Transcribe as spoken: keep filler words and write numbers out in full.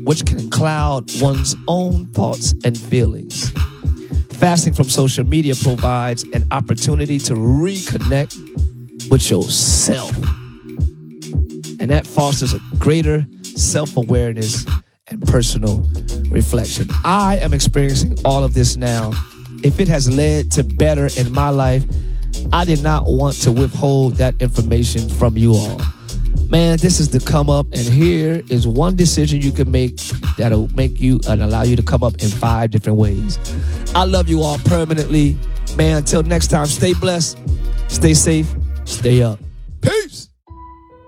which can cloud one's own thoughts and feelings. Fasting from social media provides an opportunity to reconnect with yourself. And that fosters a greater self-awareness and personal reflection. I am experiencing all of this now. If it has led to better in my life, I did not want to withhold that information from you all. Man, this is the come up, and here is one decision you can make that'll make you and allow you to come up in five different ways. I love you all permanently. Man, until next time, stay blessed, stay safe, stay up. Peace.